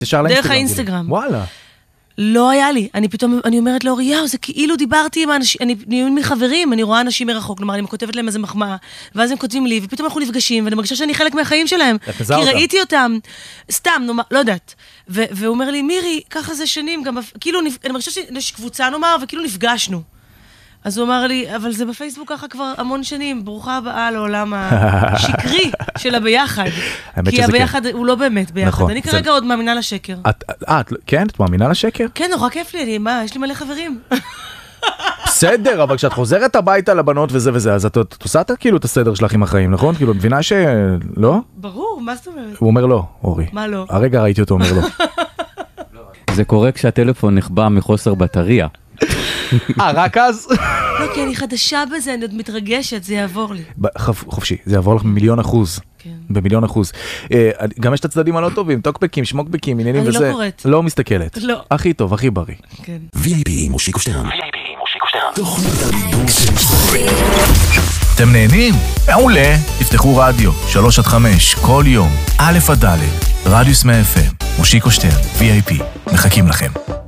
דרך האינסטגרם. וואלה. לא היה לי. אני אומרת לאורי, יאו, זה כאילו דיברתי עם אנשים, אני נהיים מחברים, אני רואה אנשים מרחוק, כלומר, אני כותבת להם איזה מחמאה, ואז הם כותבים לי, ופתאום אנחנו נפגשים, ואני מרגישה שאני חלק מהחיים שלהם. כי ראיתי אותם, סתם, לא יודעת. והוא אומר לי, מירי, ככה זה שנים, גם, כאילו, אני מרגישה שיש קבוצה נאמר, וכאילו נפגשנו. אז הוא אמר לי, אבל זה בפייסבוק ככה כבר המון שנים, ברוכה הבאה לעולם השקרי של הביחד. כי הביחד הוא לא באמת ביחד. אני כרגע עוד מאמינה לשקר. כן? את מאמינה לשקר? כן, נורא כיף לי, יש לי מלא חברים. בסדר, אבל כשאת חוזרת הביתה לבנות וזה וזה, אז את עושה כאילו את הסדר שלך עם החיים, נכון? כאילו, מבינה לא? ברור, מה זאת אומרת? הוא אומר לא, אורי. מה לא? הרגע ראיתי אותו אומר לא. זה קורה כשהטלפון נחבא מחוסר בטריה. רק אז? לא, כי אני חדשה בזה, אני עוד מתרגשת, זה יעבור לי. חופשי, זה יעבור לך ב1,000,000%. כן. ב1,000,000%. גם יש את הצדדים הלא טובים, טוקבקים, שמוקבקים, עניינים וזה. אני לא קוראת. לא מסתכלת. לא. הכי טוב, הכי בריא. כן. VIP מושיקו שטרן. תוכנית הדיבור של ישראל. אתם נהנים? מעולה. תפתחו רדיו, 3-5, כל יום, א' עד ד', רדיוס 100 FM, מושיקו שטרן, VIP. מחכים לכם.